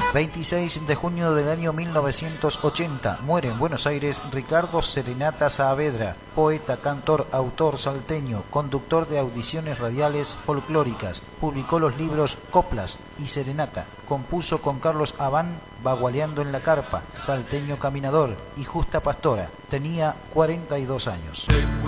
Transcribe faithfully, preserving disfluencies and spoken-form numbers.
veintiséis de junio del año mil novecientos ochenta, muere en Buenos Aires Ricardo Serenata Saavedra, poeta, cantor, autor salteño, conductor de audiciones radiales folclóricas, publicó los libros Coplas y Serenata, compuso con Carlos Abán Bagualeando en la Carpa, Salteño Caminador y Justa Pastora, tenía cuarenta y dos años.